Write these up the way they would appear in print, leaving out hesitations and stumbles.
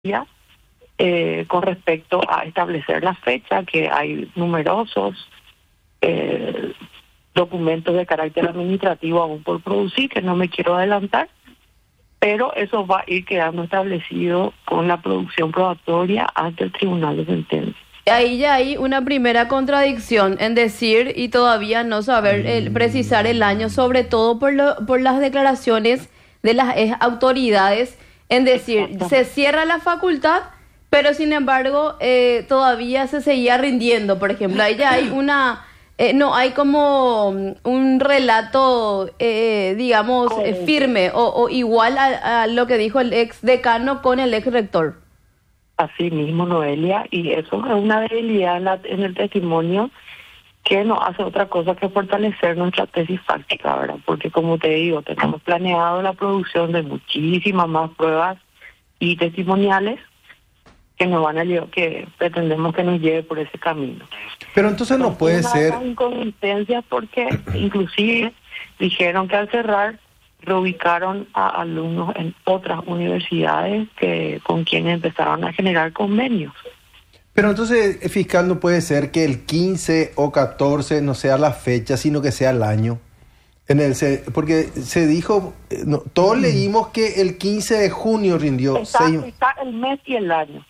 con respecto a establecer la fecha, que hay numerosos documentos de carácter administrativo aún por producir, que no me quiero adelantar, pero eso va a ir quedando establecido con la producción probatoria ante el Tribunal de Sentencia. Ahí ya hay una primera contradicción en decir y todavía no saber precisar el año, sobre todo por las declaraciones de las autoridades, en decir, se cierra la facultad, pero sin embargo todavía se seguía rindiendo, por ejemplo. Ahí ya hay no hay como un relato, digamos, firme o igual a lo que dijo el ex decano con el ex rector. Así mismo, Noelia, y eso es una debilidad en el testimonio que no hace otra cosa que fortalecer nuestra tesis fáctica, ¿verdad? Porque, como te digo, tenemos planeado la producción de muchísimas más pruebas y testimoniales que nos van a llevar, que pretendemos que nos lleve por ese camino. Pero entonces no puede ser inconsistencias, porque inclusive dijeron que al cerrar reubicaron a alumnos en otras universidades con quienes empezaron a generar convenios. Pero entonces, fiscal, no puede ser que el 15 o 14 no sea la fecha, sino que sea el año. Porque se dijo, todos leímos que el 15 de junio rindió. Está el mes y el año.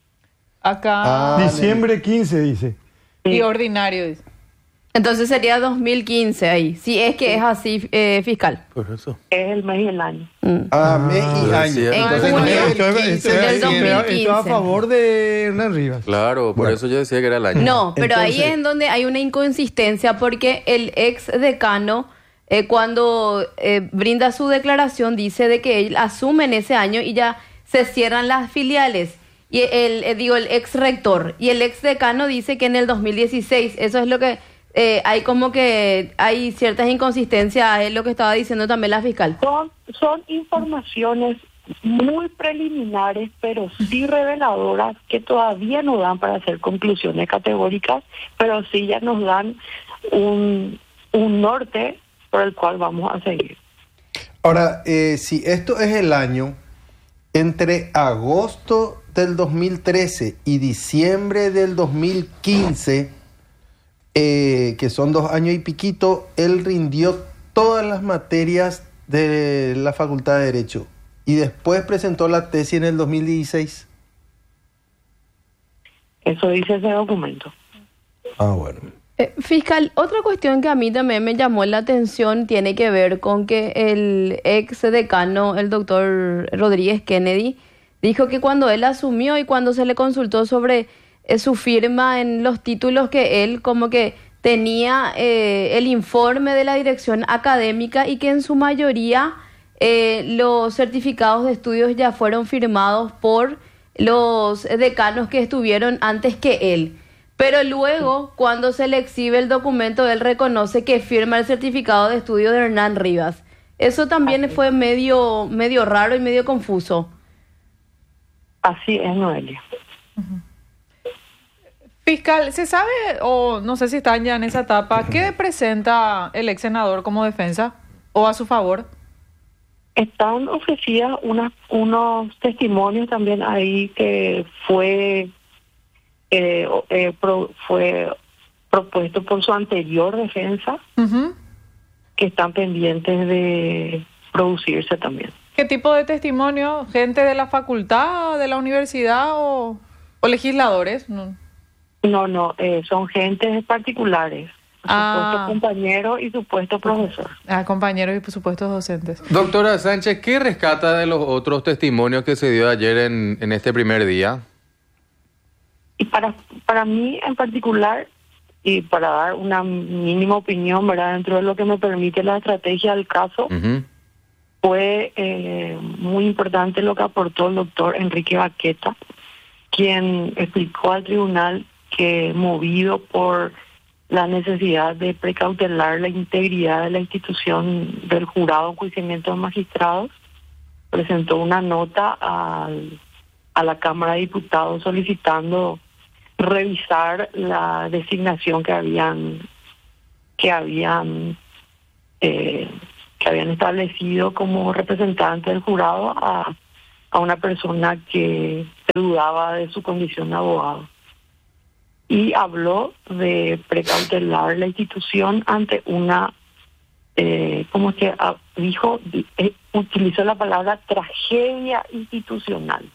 Acá. Diciembre 15 dice. Y ordinario dice. Entonces sería 2015 ahí, si es que es así, fiscal. Por eso. Es el mes y el año. Mes y año. En junio del 2015. Esto a favor de Hernán Rivas. Claro, por eso yo decía que era el año. No, pero entonces, ahí es en donde hay una inconsistencia, porque el ex decano, cuando brinda su declaración, dice de que él asume en ese año y ya se cierran las filiales. Y el ex rector y el ex decano dice que en el 2016, eso es lo que... hay como que hay ciertas inconsistencias, es lo que estaba diciendo también la fiscal. Son informaciones muy preliminares, pero sí reveladoras, que todavía no dan para hacer conclusiones categóricas, pero sí ya nos dan un norte por el cual vamos a seguir. Ahora, si esto es el año, entre agosto del 2013 y diciembre del 2015... que son 2 años y piquito, él rindió todas las materias de la Facultad de Derecho y después presentó la tesis en el 2016. Eso dice ese documento. Bueno. Fiscal, otra cuestión que a mí también me llamó la atención tiene que ver con que el ex decano, el doctor Rodríguez Kennedy, dijo que cuando él asumió y cuando se le consultó sobre su firma en los títulos, que él como que tenía el informe de la dirección académica y que en su mayoría los certificados de estudios ya fueron firmados por los decanos que estuvieron antes que él. Pero luego, cuando se le exhibe el documento, él reconoce que firma el certificado de estudio de Hernán Rivas. Eso también fue medio raro y medio confuso. Así es, Noelia. Fiscal, ¿se sabe, o no sé si están ya en esa etapa, qué presenta el ex senador como defensa o a su favor? Están ofrecidas unos testimonios también ahí que fue propuesto por su anterior defensa, que están pendientes de producirse también. ¿Qué tipo de testimonio? ¿Gente de la facultad, de la universidad o legisladores? No, son gentes particulares, supuesto compañero y supuesto profesor. Compañeros y supuestos docentes. Doctora Sánchez, ¿qué rescata de los otros testimonios que se dio ayer en este primer día? Y para mí en particular, y para dar una mínima opinión, ¿verdad?, dentro de lo que me permite la estrategia del caso, fue muy importante lo que aportó el doctor Enrique Baqueta, quien explicó al tribunal que, movido por la necesidad de precautelar la integridad de la institución del jurado de enjuiciamiento de magistrados, presentó una nota a la Cámara de Diputados solicitando revisar la designación que habían establecido como representante del jurado a a una persona que se dudaba de su condición de abogado. Y habló de precautelar la institución ante una, como que dijo, utilizó la palabra tragedia institucional.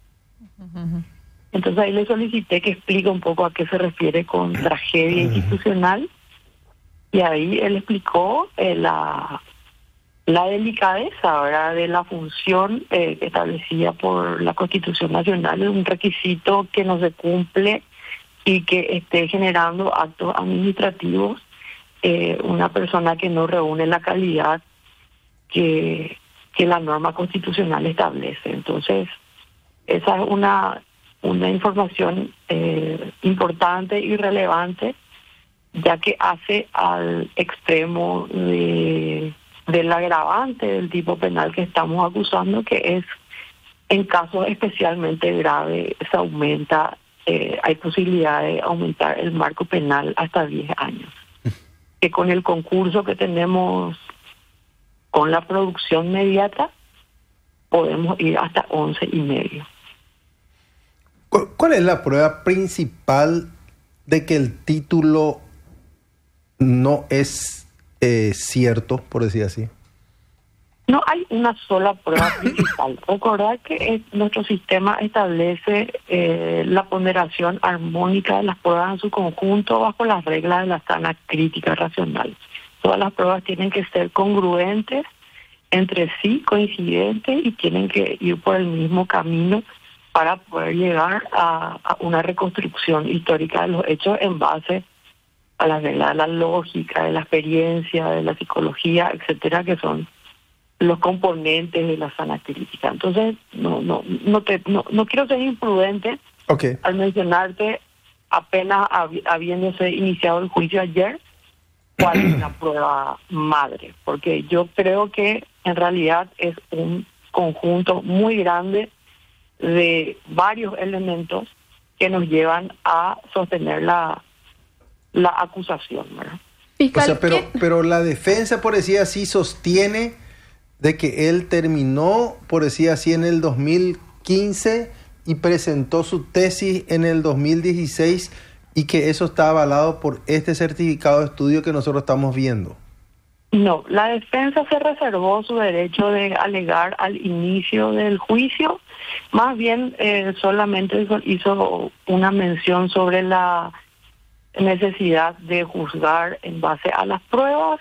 Entonces ahí le solicité que explique un poco a qué se refiere con tragedia institucional, y ahí él explicó la delicadeza, ¿verdad?, de la función establecida por la Constitución Nacional. Es un requisito que no se cumple y que esté generando actos administrativos una persona que no reúne la calidad que la norma constitucional establece. Entonces, esa es una información importante y relevante, ya que hace al extremo del agravante del tipo penal que estamos acusando, que es en casos especialmente graves, se aumenta, hay posibilidad de aumentar el marco penal hasta 10 años. Que con el concurso que tenemos con la producción mediata, podemos ir hasta 11 y medio. ¿Cuál es la prueba principal de que el título no es cierto, por decir así? No hay una sola prueba principal. Recordar que nuestro sistema establece la ponderación armónica de las pruebas en su conjunto bajo las reglas de la sana crítica racional. Todas las pruebas tienen que ser congruentes entre sí, coincidentes, y tienen que ir por el mismo camino para poder llegar a una reconstrucción histórica de los hechos en base a las reglas de la lógica, de la experiencia, de la psicología, etcétera, que son los componentes de la sana crítica. Entonces, no quiero ser imprudente al mencionarte, apenas habiéndose iniciado el juicio ayer, cuál es la prueba madre, porque yo creo que en realidad es un conjunto muy grande de varios elementos que nos llevan a sostener la acusación, ¿verdad? Fiscal, o sea, pero la defensa, por decir así, sostiene de que él terminó, por decir así, en el 2015 y presentó su tesis en el 2016, y que eso está avalado por este certificado de estudio que nosotros estamos viendo. No, la defensa se reservó su derecho de alegar al inicio del juicio. Más bien solamente hizo una mención sobre la necesidad de juzgar en base a las pruebas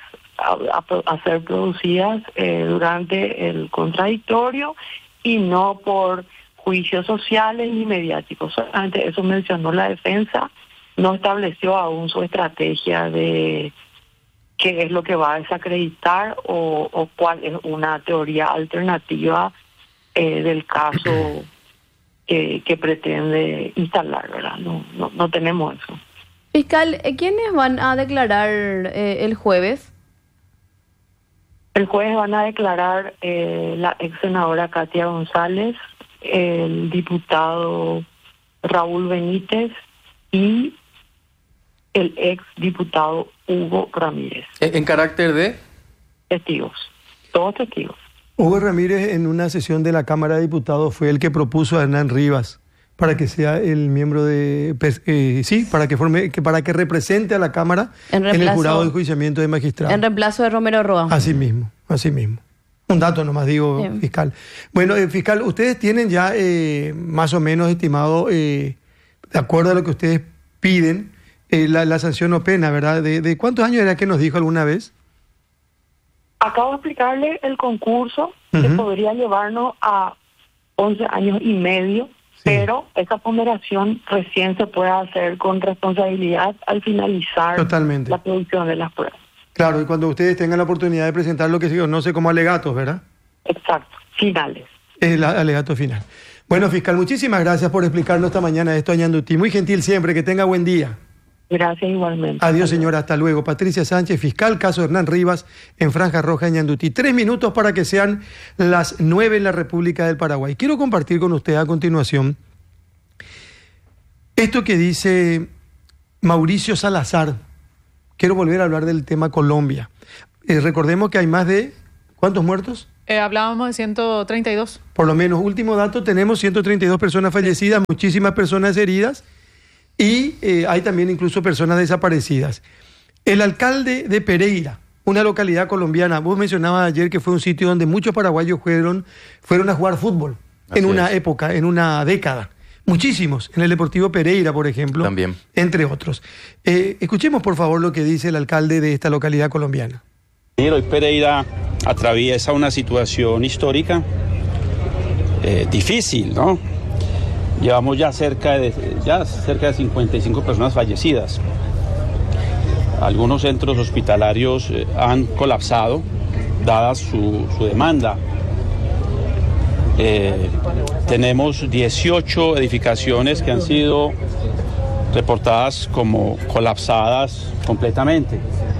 a ser producidas durante el contradictorio, y no por juicios sociales ni mediáticos. Solamente eso mencionó la defensa. No estableció aún su estrategia de qué es lo que va a desacreditar o cuál es una teoría alternativa del caso que pretende instalar, ¿verdad? No tenemos eso. Fiscal, ¿quiénes van a declarar el jueves? El jueves van a declarar la ex senadora Katia González, el diputado Raúl Benítez y el ex diputado Hugo Ramírez. ¿En carácter de? Testigos, todos testigos. Hugo Ramírez, en una sesión de la Cámara de Diputados, fue el que propuso a Hernán Rivas para que sea el miembro de... para que represente a la Cámara en el jurado de enjuiciamiento de magistrados. En reemplazo de Romero Roa. Así mismo. Un dato nomás digo, bien. Fiscal. Bueno, fiscal, ustedes tienen ya más o menos estimado, de acuerdo a lo que ustedes piden, la sanción o pena, ¿verdad? ¿De cuántos años era que nos dijo alguna vez? Acabo de explicarle el concurso, que podría llevarnos a 11 años y medio, sí. Pero esa ponderación recién se puede hacer con responsabilidad al finalizar totalmente la producción de las pruebas. Claro, y cuando ustedes tengan la oportunidad de presentar lo que se conoce como alegatos, ¿verdad? Exacto, finales. El alegato final. Bueno, fiscal, muchísimas gracias por explicarnos esta mañana esto a Ñandutí. Muy gentil siempre, que tenga buen día. Gracias igualmente. Adiós, señora, hasta luego. Patricia Sánchez, fiscal, caso Hernán Rivas, en Franja Roja, Ñandutí. 3 minutos para que sean las 9 en la República del Paraguay. Quiero compartir con usted a continuación esto que dice Mauricio Salazar. Quiero volver a hablar del tema Colombia. Recordemos que hay más de... ¿cuántos muertos? Hablábamos de 132. Por lo menos, último dato, tenemos 132 personas fallecidas, muchísimas personas heridas y hay también incluso personas desaparecidas. El alcalde de Pereira, una localidad colombiana, vos mencionabas ayer que fue un sitio donde muchos paraguayos fueron a jugar fútbol en una época, en una década. Muchísimos, en el Deportivo Pereira, por ejemplo, también, entre otros. Escuchemos, por favor, lo que dice el alcalde de esta localidad colombiana. Hoy Pereira atraviesa una situación histórica difícil, ¿no? Llevamos ya cerca de 55 personas fallecidas. Algunos centros hospitalarios han colapsado, dada su demanda. Tenemos 18 edificaciones que han sido reportadas como colapsadas completamente.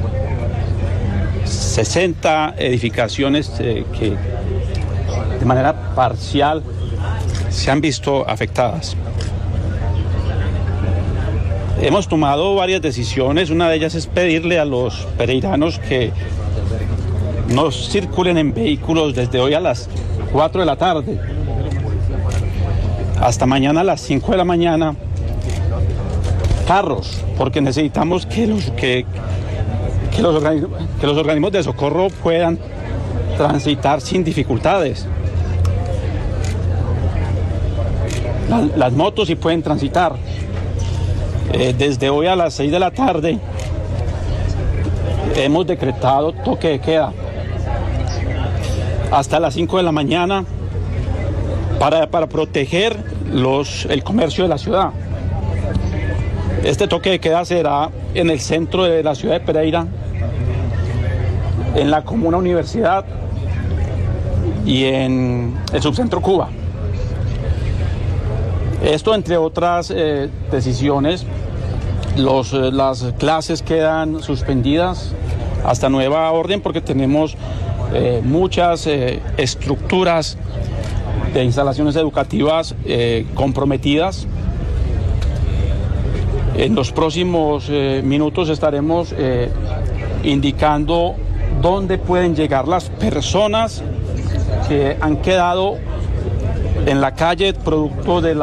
60 edificaciones que de manera parcial se han visto afectadas. Hemos tomado varias decisiones, una de ellas es pedirle a los pereiranos que no circulen en vehículos desde hoy a las 4 de la tarde hasta mañana a las 5 de la mañana, carros, porque necesitamos que los organismos de socorro puedan transitar sin dificultades. Las motos sí pueden transitar. Desde hoy a las 6 de la tarde hemos decretado toque de queda hasta las 5 de la mañana para proteger el comercio de la ciudad. Este toque de queda será en el centro de la ciudad de Pereira, en la comuna Universidad y en el subcentro Cuba. Esto, entre otras decisiones, las clases quedan suspendidas hasta nueva orden porque tenemos muchas estructuras de instalaciones educativas comprometidas. En los próximos minutos estaremos indicando dónde pueden llegar las personas que han quedado en la calle producto del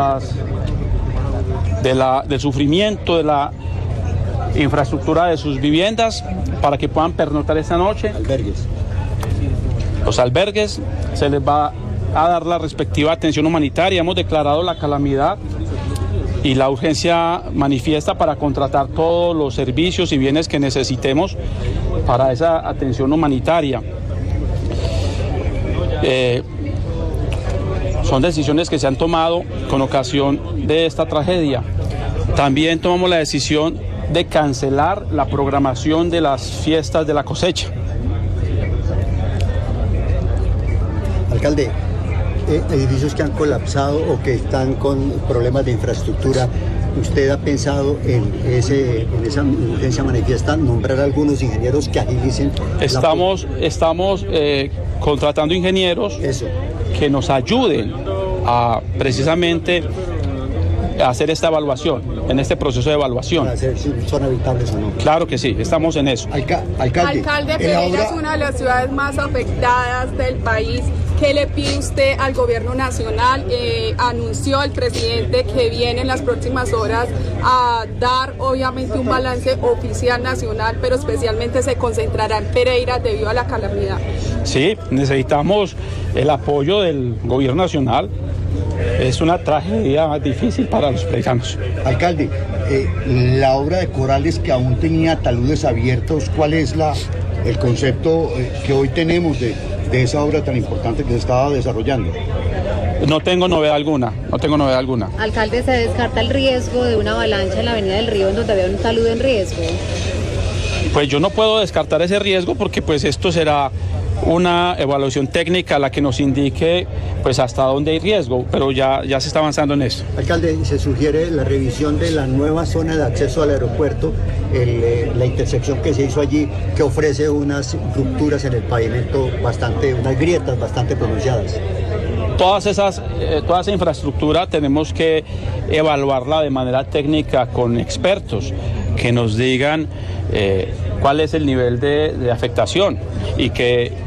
sufrimiento de la infraestructura de sus viviendas para que puedan pernoctar esta noche. Albergues. Los albergues se les va a dar la respectiva atención humanitaria. Hemos declarado la calamidad y la urgencia manifiesta para contratar todos los servicios y bienes que necesitemos para esa atención humanitaria. Son decisiones que se han tomado con ocasión de esta tragedia. También tomamos la decisión de cancelar la programación de las fiestas de la cosecha. Alcalde, edificios que han colapsado o que están con problemas de infraestructura, ¿usted ha pensado en esa urgencia manifiesta nombrar a algunos ingenieros que agilicen? Estamos contratando ingenieros que nos ayuden a precisamente hacer esta evaluación, en este proceso de evaluación. Para saber si son habitables o no. Claro que sí, estamos en eso. Alcalde, Pereira es una de las ciudades más afectadas del país. ¿Qué le pide usted al gobierno nacional? Anunció el presidente que viene en las próximas horas a dar obviamente un balance oficial nacional, pero especialmente se concentrará en Pereira debido a la calamidad. Sí, necesitamos el apoyo del gobierno nacional. Es una tragedia difícil para los pereiranos. Alcalde, la obra de Corales que aún tenía taludes abiertos, ¿cuál es el concepto que hoy tenemos de esa obra tan importante que se estaba desarrollando? No tengo novedad alguna. Alcalde, ¿se descarta el riesgo de una avalancha en la Avenida del Río en donde había un talud en riesgo? Pues yo no puedo descartar ese riesgo porque pues esto será una evaluación técnica la que nos indique pues hasta dónde hay riesgo, pero ya se está avanzando en eso. Alcalde, se sugiere la revisión de la nueva zona de acceso al aeropuerto, la intersección que se hizo allí, que ofrece unas rupturas en el pavimento unas grietas bastante pronunciadas. Toda esa infraestructura tenemos que evaluarla de manera técnica con expertos que nos digan cuál es el nivel de afectación y que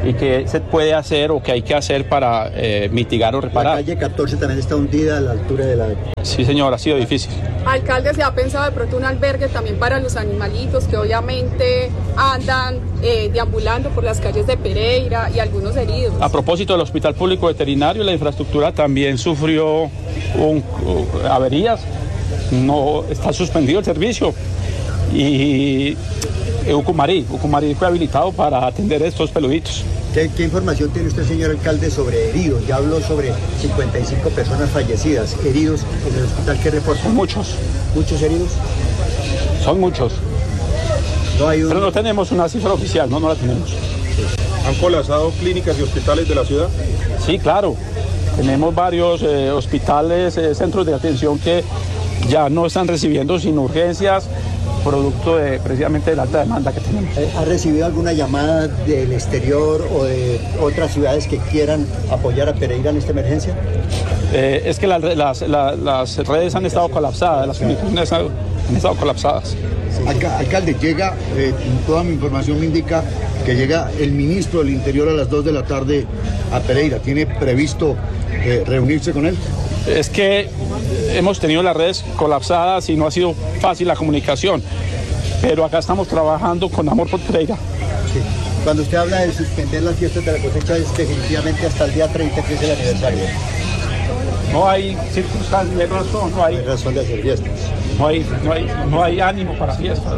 y qué se puede hacer o qué hay que hacer para mitigar o reparar. La calle 14 también está hundida a la altura de la... Sí, señor, ha sido difícil. Alcalde, ¿se ha pensado de pronto un albergue también para los animalitos que obviamente andan deambulando por las calles de Pereira y algunos heridos? A propósito del Hospital Público Veterinario, la infraestructura también sufrió averías, no está suspendido el servicio y Ucumarí fue habilitado para atender estos peluditos. ¿Qué información tiene usted, señor alcalde, sobre heridos? Ya habló sobre 55 personas fallecidas, heridos en el hospital. ¿Qué reporta? Son muchos. ¿Muchos heridos? Son muchos. Pero no tenemos una cifra oficial, no la tenemos. ¿Han colapsado clínicas y hospitales de la ciudad? Sí, claro. Tenemos varios hospitales, centros de atención que ya no están recibiendo sin urgencias, producto precisamente de la alta demanda que tenemos. ¿Ha recibido alguna llamada del exterior o de otras ciudades que quieran apoyar a Pereira en esta emergencia? Es que las redes han estado colapsadas, las comunicaciones han estado colapsadas. Alcalde, llega, toda mi información me indica que llega el ministro del Interior a las 2 de la tarde a Pereira. ¿Tiene previsto reunirse con él? Es que hemos tenido las redes colapsadas y no ha sido fácil la comunicación, pero acá estamos trabajando con amor por Pereira. Sí. Cuando usted habla de suspender las fiestas de la cosecha, es definitivamente hasta el día 30, que es el aniversario. No hay circunstancias, no hay razón de hacer fiestas. No hay ánimo para fiestas.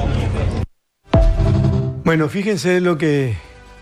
Bueno, fíjense lo que...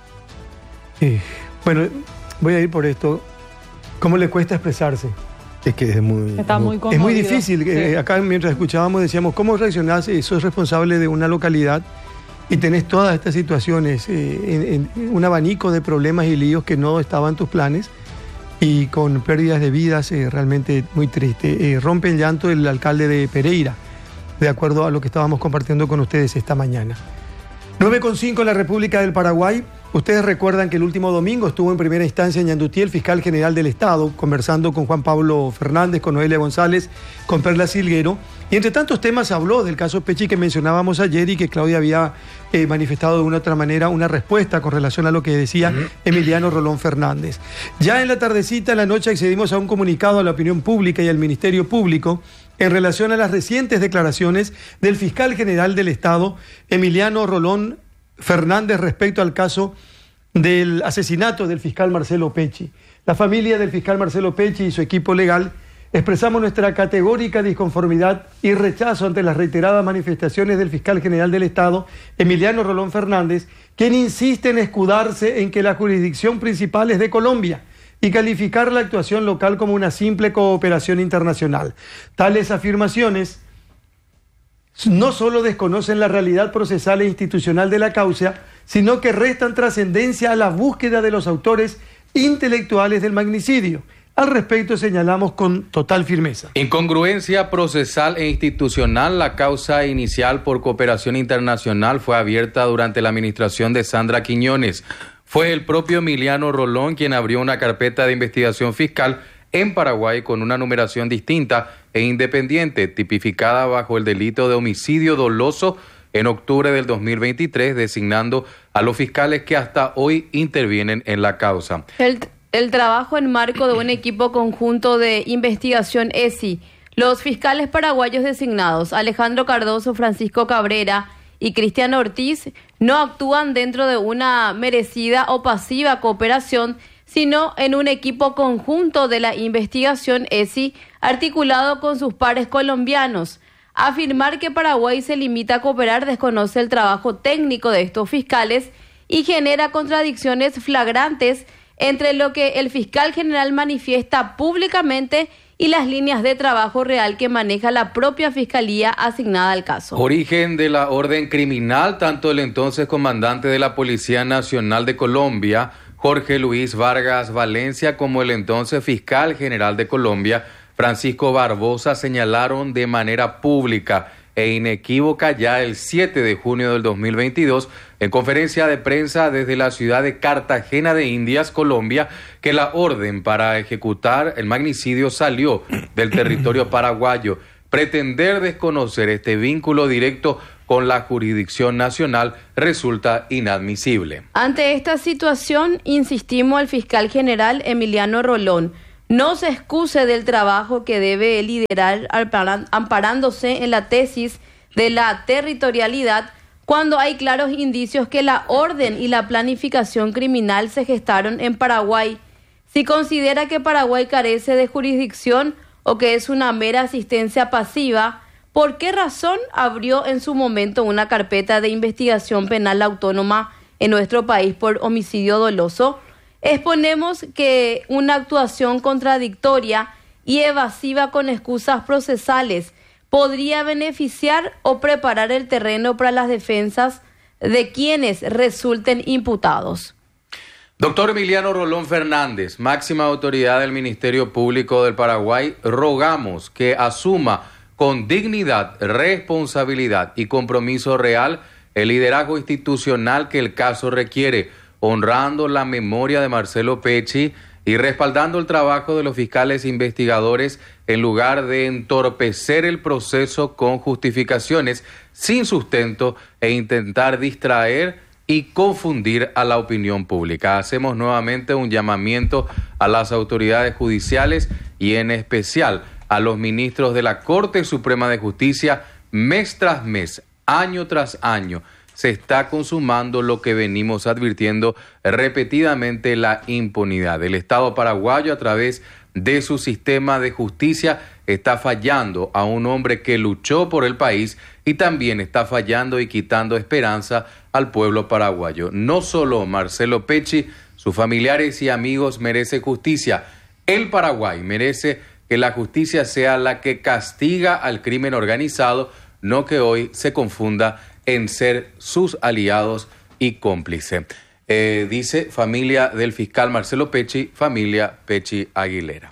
bueno, voy a ir por esto. ¿Cómo le cuesta expresarse? Es que es muy difícil. Sí. Acá mientras escuchábamos decíamos, ¿cómo reaccionás si sos responsable de una localidad y tenés todas estas situaciones, en un abanico de problemas y líos que no estaban en tus planes y con pérdidas de vidas realmente muy triste? Rompe el llanto el alcalde de Pereira, de acuerdo a lo que estábamos compartiendo con ustedes esta mañana. 9:05 en la República del Paraguay. Ustedes recuerdan que el último domingo estuvo en primera instancia en Ñandutí el fiscal general del Estado, conversando con Juan Pablo Fernández, con Noelia González, con Perla Silguero. Y entre tantos temas habló del caso Pechi que mencionábamos ayer y que Claudia había manifestado de una u otra manera una respuesta con relación a lo que decía Emiliano Rolón Fernández. Ya en la tardecita, en la noche, accedimos a un comunicado a la opinión pública y al Ministerio Público en relación a las recientes declaraciones del fiscal general del Estado, Emiliano Rolón Fernández, respecto al caso del asesinato del fiscal Marcelo Pechi. La familia del fiscal Marcelo Pechi y su equipo legal expresamos nuestra categórica disconformidad y rechazo ante las reiteradas manifestaciones del fiscal general del Estado, Emiliano Rolón Fernández, quien insiste en escudarse en que la jurisdicción principal es de Colombia y calificar la actuación local como una simple cooperación internacional. Tales afirmaciones no solo desconocen la realidad procesal e institucional de la causa, sino que restan trascendencia a la búsqueda de los autores intelectuales del magnicidio. Al respecto señalamos con total firmeza. Incongruencia procesal e institucional. La causa inicial por cooperación internacional fue abierta durante la administración de Sandra Quiñones. Fue el propio Emiliano Rolón quien abrió una carpeta de investigación fiscal en Paraguay con una numeración distinta e independiente, tipificada bajo el delito de homicidio doloso en octubre del 2023, designando a los fiscales que hasta hoy intervienen en la causa. El trabajo en marco de un equipo conjunto de investigación ESI, los fiscales paraguayos designados Alejandro Cardoso, Francisco Cabrera y Cristian Ortiz no actúan dentro de una merecida o pasiva cooperación, sino en un equipo conjunto de la investigación ESI articulado con sus pares colombianos. Afirmar que Paraguay se limita a cooperar desconoce el trabajo técnico de estos fiscales y genera contradicciones flagrantes entre lo que el fiscal general manifiesta públicamente y las líneas de trabajo real que maneja la propia fiscalía asignada al caso. Origen de la orden criminal, tanto el entonces comandante de la Policía Nacional de Colombia, Jorge Luis Vargas Valencia, como el entonces fiscal general de Colombia, Francisco Barbosa, señalaron de manera pública e inequívoca ya el 7 de junio del 2022, en conferencia de prensa desde la ciudad de Cartagena de Indias, Colombia, que la orden para ejecutar el magnicidio salió del territorio paraguayo. Pretender desconocer este vínculo directo con la jurisdicción nacional resulta inadmisible. Ante esta situación, insistimos al fiscal general Emiliano Rolón, no se excuse del trabajo que debe liderar amparándose en la tesis de la territorialidad cuando hay claros indicios que la orden y la planificación criminal se gestaron en Paraguay. Si considera que Paraguay carece de jurisdicción o que es una mera asistencia pasiva, ¿por qué razón abrió en su momento una carpeta de investigación penal autónoma en nuestro país por homicidio doloso? Exponemos que una actuación contradictoria y evasiva con excusas procesales podría beneficiar o preparar el terreno para las defensas de quienes resulten imputados. Doctor Emiliano Rolón Fernández, máxima autoridad del Ministerio Público del Paraguay, rogamos que asuma con dignidad, responsabilidad y compromiso real el liderazgo institucional que el caso requiere, honrando la memoria de Marcelo Pecci y respaldando el trabajo de los fiscales investigadores en lugar de entorpecer el proceso con justificaciones sin sustento e intentar distraer y confundir a la opinión pública. Hacemos nuevamente un llamamiento a las autoridades judiciales y en especial a los ministros de la Corte Suprema de Justicia. Mes tras mes, año tras año, se está consumando lo que venimos advirtiendo repetidamente, la impunidad. El Estado paraguayo, a través de su sistema de justicia, está fallando a un hombre que luchó por el país y también está fallando y quitando esperanza al pueblo paraguayo. No solo Marcelo Pecci, sus familiares y amigos merecen justicia. El Paraguay merece que la justicia sea la que castiga al crimen organizado, no que hoy se confunda en ser sus aliados y cómplice. Dice familia del fiscal Marcelo Pecci, familia Pecci Aguilera.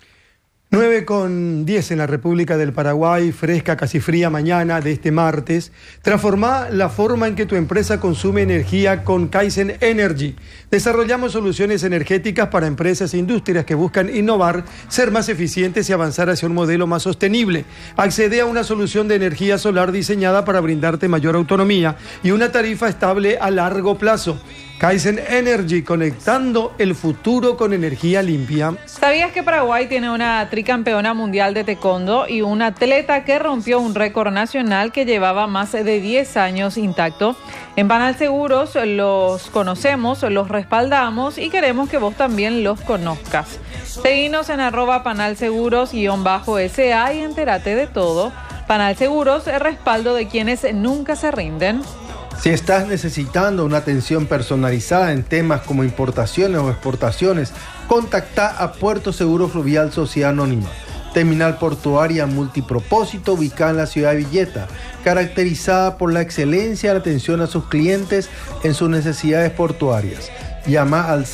9:10 en la República del Paraguay, fresca, casi fría mañana de este martes. Transformá la forma en que tu empresa consume energía con Kaizen Energy. Desarrollamos soluciones energéticas para empresas e industrias que buscan innovar, ser más eficientes y avanzar hacia un modelo más sostenible. Accede a una solución de energía solar diseñada para brindarte mayor autonomía y una tarifa estable a largo plazo. Kaizen Energy, conectando el futuro con energía limpia. ¿Sabías que Paraguay tiene una tricampeona mundial de taekwondo y un atleta que rompió un récord nacional que llevaba más de 10 años intacto? En Panal Seguros los conocemos, los respaldamos y queremos que vos también los conozcas. Seguinos en @panalseguros_SA y entérate de todo. Panal Seguros, el respaldo de quienes nunca se rinden. Si estás necesitando una atención personalizada en temas como importaciones o exportaciones, contacta a Puerto Seguro Fluvial Sociedad Anónima, terminal portuaria multipropósito ubicada en la ciudad de Villeta, caracterizada por la excelencia de la atención a sus clientes en sus necesidades portuarias. Llama al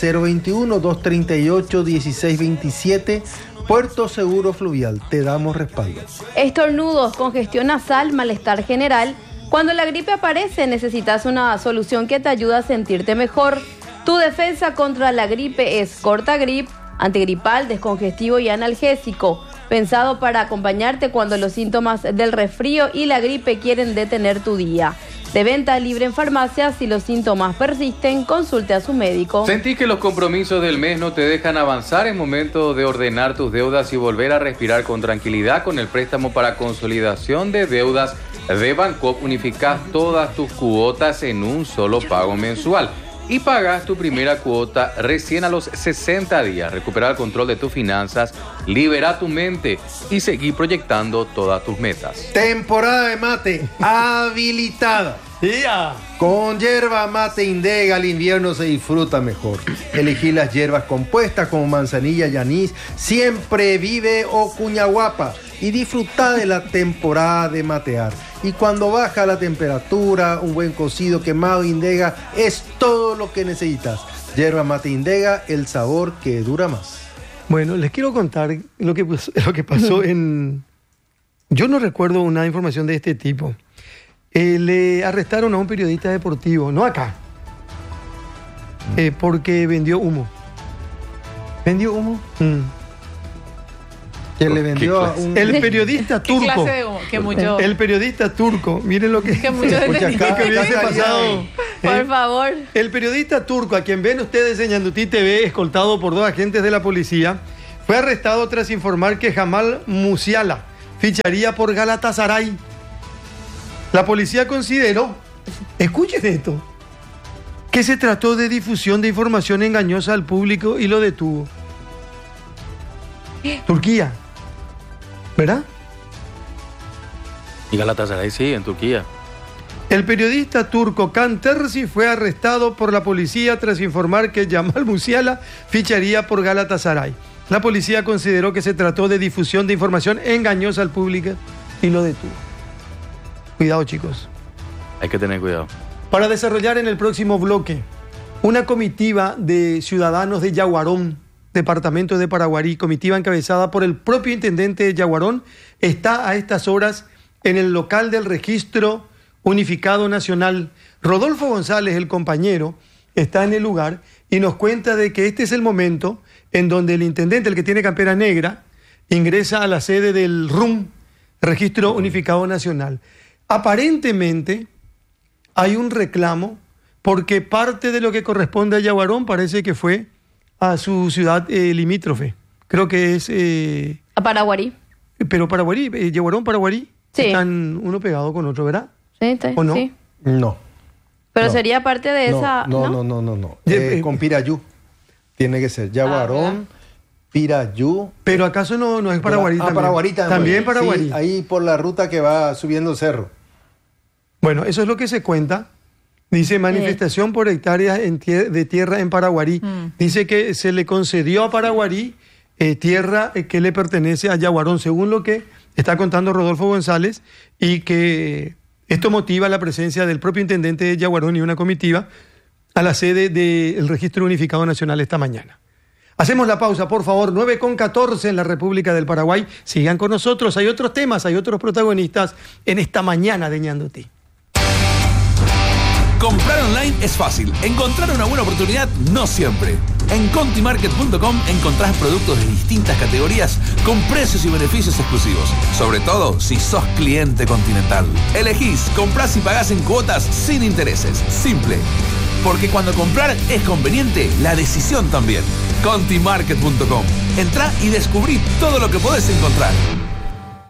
021-238-1627, Puerto Seguro Fluvial, te damos respaldo. Estornudos, congestión nasal, malestar general. Cuando la gripe aparece, necesitas una solución que te ayude a sentirte mejor. Tu defensa contra la gripe es Cortagrip, antigripal, descongestivo y analgésico, pensado para acompañarte cuando los síntomas del resfrío y la gripe quieren detener tu día. De venta libre en farmacias. Si los síntomas persisten, consulte a su médico. ¿Sentís que los compromisos del mes no te dejan avanzar? Es momento de ordenar tus deudas y volver a respirar con tranquilidad. Con el préstamo para consolidación de deudas de Bancoop, unificás todas tus cuotas en un solo pago mensual y pagas tu primera cuota recién a los 60 días. Recupera el control de tus finanzas, libera tu mente y seguí proyectando todas tus metas. Temporada de mate habilitada. Con yerba mate Indega el invierno se disfruta mejor. Elegí las hierbas compuestas como manzanilla y anís, siempre vive o cuñaguapa y disfruta de la temporada de matear. Y cuando baja la temperatura, un buen cocido quemado Indega es todo lo que necesitas. Yerba mate Indega, el sabor que dura más. Bueno, les quiero contar lo que pasó en... Yo no recuerdo una información de este tipo. Le arrestaron a un periodista deportivo, no acá, porque vendió humo. ¿Vendió humo? Que le vendió a un... El periodista turco. ¿Qué clase de que mucho? El periodista turco. Miren lo que hubiese pasado. Por favor. El periodista turco, a quien ven ustedes en Ñandutí TV, escoltado por 2 agentes de la policía, fue arrestado tras informar que Jamal Musiala ficharía por Galatasaray. La policía consideró, escuchen esto, que se trató de difusión de información engañosa al público y lo detuvo. Turquía, ¿verdad? Y Galatasaray sí, en Turquía. El periodista turco Kan Terzi fue arrestado por la policía tras informar que Jamal Musiala ficharía por Galatasaray. La policía consideró que se trató de difusión de información engañosa al público y lo detuvo. Cuidado, chicos. Hay que tener cuidado. Para desarrollar en el próximo bloque, una comitiva de ciudadanos de Yaguarón, departamento de Paraguarí, comitiva encabezada por el propio intendente de Yaguarón, está a estas horas en el local del Registro Unificado Nacional. Rodolfo González, el compañero, está en el lugar y nos cuenta de que este es el momento en donde el intendente, el que tiene campera negra, ingresa a la sede del RUN, Registro Unificado Nacional. Aparentemente hay un reclamo porque parte de lo que corresponde a Yaguarón parece que fue a su ciudad limítrofe. Creo que es... a Paraguarí. Pero Paraguarí, Yaguarón, Paraguarí, sí. Están uno pegado con otro, ¿verdad? Sí, ¿O no? Sí. No. Pero no. sería parte de esa... No. Con Pirayú. Tiene que ser Yaguarón, Pirayú. Pero ¿acaso no es Paraguarí también? Paraguarí También Paraguarí. Sí, ahí por la ruta que va subiendo el cerro. Bueno, eso es lo que se cuenta. Dice manifestación por hectáreas de tierra en Paraguarí. Dice que se le concedió a Paraguarí tierra que le pertenece a Yaguarón, según lo que está contando Rodolfo González, y que esto motiva la presencia del propio intendente de Yaguarón y una comitiva a la sede del Registro Unificado Nacional esta mañana. Hacemos la pausa, por favor, 9:14 en la República del Paraguay. Sigan con nosotros, hay otros temas, hay otros protagonistas en esta mañana de Ñandutí. Comprar online es fácil, encontrar una buena oportunidad no siempre. En Contimarket.com encontrás productos de distintas categorías con precios y beneficios exclusivos, sobre todo si sos cliente Continental. Elegís, comprás y pagás en cuotas sin intereses. Simple. Porque cuando comprar es conveniente, la decisión también. Contimarket.com. Entrá y descubrí todo lo que podés encontrar.